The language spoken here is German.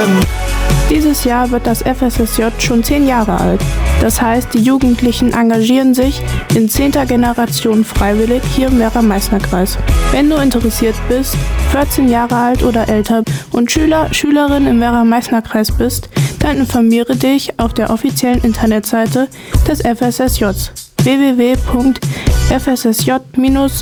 Dieses Jahr wird das FSSJ schon 10 Jahre alt. Das heißt, die Jugendlichen engagieren sich in 10. Generation freiwillig hier im Werra-Meißner-Kreis. Wenn du interessiert bist, 14 Jahre alt oder älter und Schülerin im Werra-Meißner-Kreis bist, dann informiere dich auf der offiziellen Internetseite des FSSJ www.fssj-werra.de.